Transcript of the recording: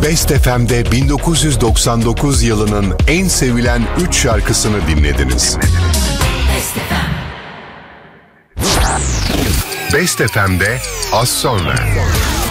Best FM'de 1999 yılının en sevilen 3 şarkısını dinlediniz. Best FM'de az sonra.